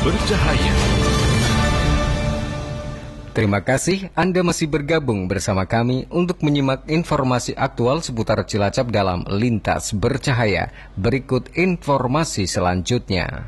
bercahaya. Terima kasih Anda masih bergabung bersama kami untuk menyimak informasi aktual seputar Cilacap dalam Lintas Bercahaya. Berikut informasi selanjutnya.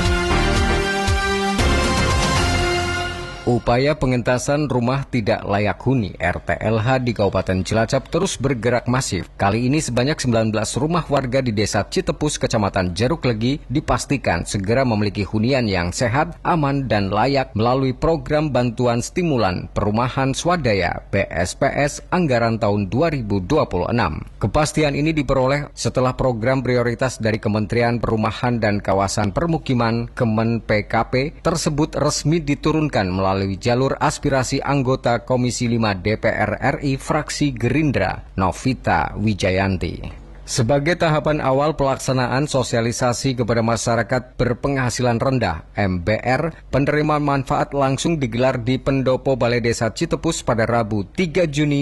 Upaya pengentasan rumah tidak layak huni RTLH di Kabupaten Cilacap terus bergerak masif. Kali ini sebanyak 19 rumah warga di Desa Citepus, Kecamatan Jeruk Legi dipastikan segera memiliki hunian yang sehat, aman, dan layak melalui program bantuan stimulan perumahan swadaya PSPS anggaran tahun 2026. Kepastian ini diperoleh setelah program prioritas dari Kementerian Perumahan dan Kawasan Permukiman Kemen PKP tersebut resmi diturunkan melalui jalur aspirasi anggota Komisi 5 DPR RI fraksi Gerindra, Novita Wijayanti. Sebagai tahapan awal pelaksanaan sosialisasi kepada masyarakat berpenghasilan rendah (MBR), penerimaan manfaat langsung digelar di Pendopo Balai Desa Citepus pada Rabu 3 Juni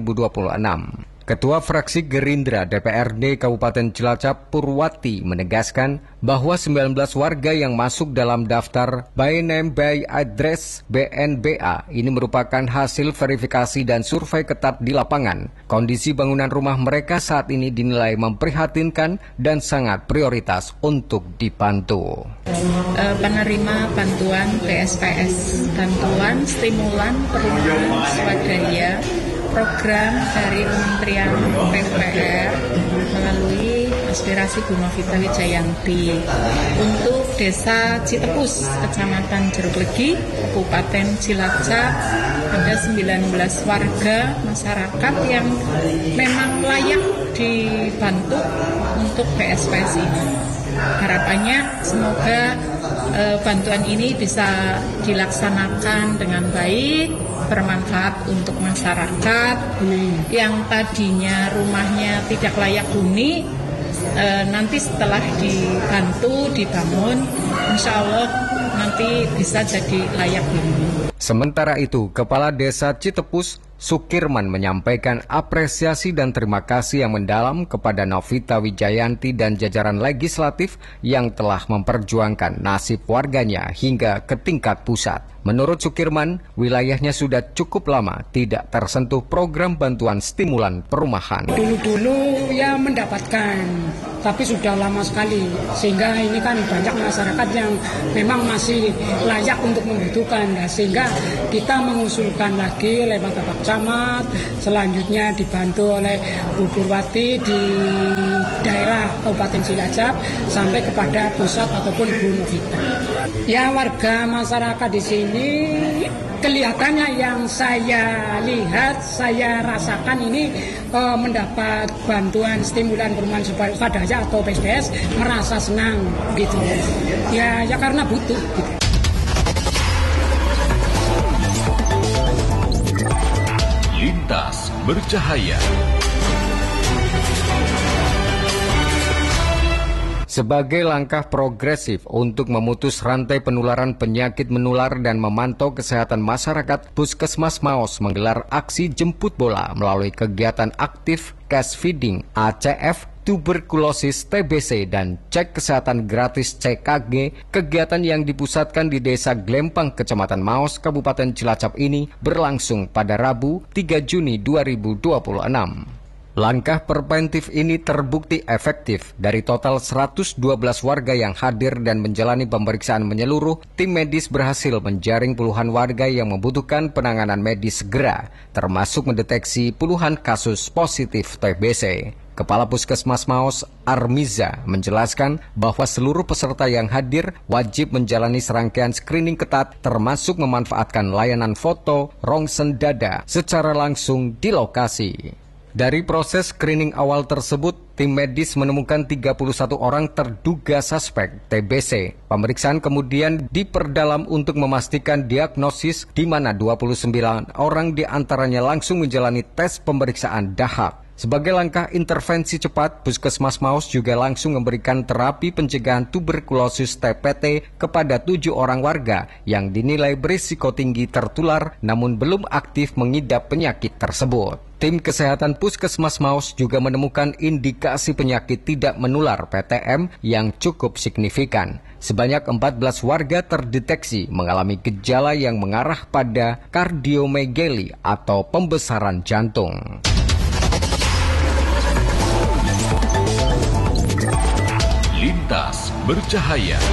2026. Ketua Fraksi Gerindra DPRD Kabupaten Cilacap Purwati menegaskan bahwa 19 warga yang masuk dalam daftar by name by address BNBA ini merupakan hasil verifikasi dan survei ketat di lapangan. Kondisi bangunan rumah mereka saat ini dinilai memprihatinkan dan sangat prioritas untuk dibantu. Penerima bantuan PSPS, bantuan stimulan perumahan swadaya, program dari Kementerian PUPR melalui aspirasi Bu Novita Wijayanti untuk Desa Citepus, Kecamatan Jeruk Legi, Kabupaten Cilacap. Ada 19 warga masyarakat yang memang layak dibantu untuk PSPS ini. Harapannya semoga bantuan ini bisa dilaksanakan dengan baik, bermanfaat untuk masyarakat yang tadinya rumahnya tidak layak huni, nanti setelah dibantu, dibangun, insya Allah nanti bisa jadi layak huni. Sementara itu, Kepala Desa Citepus Sukirman menyampaikan apresiasi dan terima kasih yang mendalam kepada Novita Wijayanti dan jajaran legislatif yang telah memperjuangkan nasib warganya hingga ke tingkat pusat. Menurut Sukirman, wilayahnya sudah cukup lama tidak tersentuh program bantuan stimulan perumahan. Dulu-dulu ya mendapatkan, tapi sudah lama sekali. Sehingga ini kan banyak masyarakat yang memang masih layak untuk membutuhkan. Nah, sehingga kita mengusulkan lagi lewat Bapak Camat, selanjutnya dibantu oleh Bu Purwati di daerah Kabupaten Cilacap sampai kepada pusat ataupun Bu Novita. Ya, warga masyarakat di sini kelihatannya yang saya lihat, saya rasakan ini mendapat bantuan stimulan perumahan swadaya atau PSPS merasa senang gitu. Ya karena butuh gitu. Lintas Bercahaya. Sebagai langkah progresif untuk memutus rantai penularan penyakit menular dan memantau kesehatan masyarakat, Puskesmas Maos menggelar aksi jemput bola melalui kegiatan aktif cash feeding ACF, tuberkulosis TBC, dan cek kesehatan gratis CKG. Kegiatan yang dipusatkan di Desa Glempang, Kecamatan Maos, Kabupaten Cilacap ini berlangsung pada Rabu 3 Juni 2026. Langkah preventif ini terbukti efektif. Dari total 112 warga yang hadir dan menjalani pemeriksaan menyeluruh, tim medis berhasil menjaring puluhan warga yang membutuhkan penanganan medis segera, termasuk mendeteksi puluhan kasus positif TBC. Kepala Puskesmas Maos, Armiza, menjelaskan bahwa seluruh peserta yang hadir wajib menjalani serangkaian screening ketat, termasuk memanfaatkan layanan foto rongsen dada secara langsung di lokasi. Dari proses screening awal tersebut, tim medis menemukan 31 orang terduga suspek TBC. Pemeriksaan kemudian diperdalam untuk memastikan diagnosis, di mana 29 orang diantaranya langsung menjalani tes pemeriksaan dahak. Sebagai langkah intervensi cepat, Puskesmas Maus juga langsung memberikan terapi pencegahan tuberkulosis TPT kepada 7 orang warga yang dinilai berisiko tinggi tertular namun belum aktif mengidap penyakit tersebut. Tim kesehatan Puskesmas Maus juga menemukan indikasi penyakit tidak menular PTM yang cukup signifikan. Sebanyak 14 warga terdeteksi mengalami gejala yang mengarah pada kardiomegali atau pembesaran jantung. Lintas bercahaya.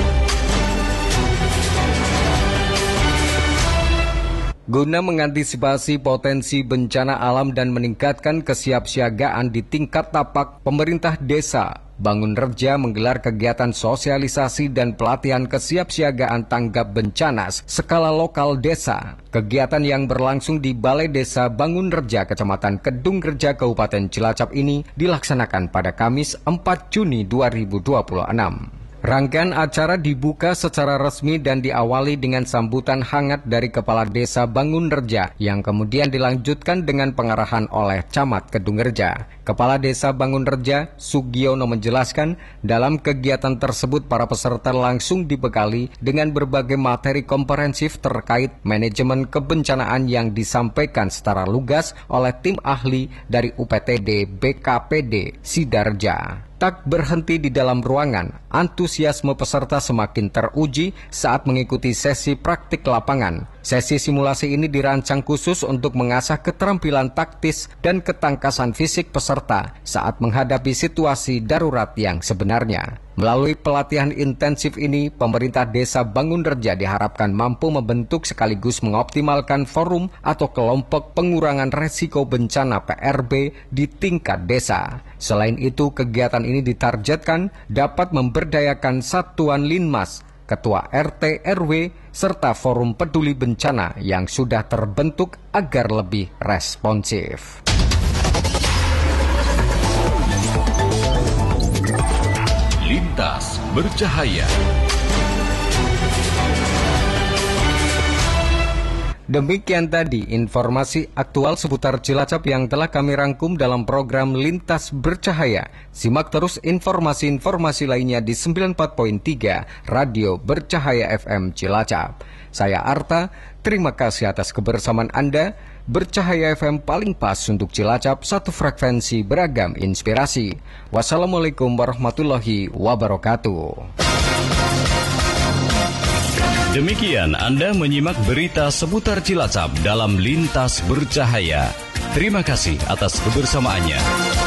Guna mengantisipasi potensi bencana alam dan meningkatkan kesiapsiagaan di tingkat tapak, pemerintah desa Bangun Reja menggelar kegiatan sosialisasi dan pelatihan kesiapsiagaan tanggap bencana skala lokal desa. Kegiatan yang berlangsung di Balai Desa Bangun Reja, Kecamatan Kedung Reja, Kabupaten Cilacap ini dilaksanakan pada Kamis 4 Juni 2026. Rangkaian acara dibuka secara resmi dan diawali dengan sambutan hangat dari Kepala Desa Bangun Reja yang kemudian dilanjutkan dengan pengarahan oleh Camat Kedung Reja. Kepala Desa Bangun Reja, Sugiono, menjelaskan dalam kegiatan tersebut para peserta langsung dibekali dengan berbagai materi komprehensif terkait manajemen kebencanaan yang disampaikan secara lugas oleh tim ahli dari UPTD BKPD Sidarja. Tak berhenti di dalam ruangan, antusiasme peserta semakin teruji saat mengikuti sesi praktik lapangan. Sesi simulasi ini dirancang khusus untuk mengasah keterampilan taktis dan ketangkasan fisik peserta saat menghadapi situasi darurat yang sebenarnya. Melalui pelatihan intensif ini, pemerintah desa Bangun Reja diharapkan mampu membentuk sekaligus mengoptimalkan forum atau kelompok pengurangan resiko bencana PRB di tingkat desa. Selain itu, kegiatan ini ditargetkan dapat memberdayakan satuan Linmas, ketua RT RW, serta forum peduli bencana yang sudah terbentuk agar lebih responsif. Lintas bercahaya. Demikian tadi informasi aktual seputar Cilacap yang telah kami rangkum dalam program Lintas Bercahaya. Simak terus informasi-informasi lainnya di 94.3 Radio Bercahaya FM Cilacap. Saya Arta, terima kasih atas kebersamaan Anda. Bercahaya FM paling pas untuk Cilacap, satu frekuensi beragam inspirasi. Wassalamualaikum warahmatullahi wabarakatuh. Demikian Anda menyimak berita seputar Cilacap dalam Lintas Bercahaya. Terima kasih atas kebersamaannya.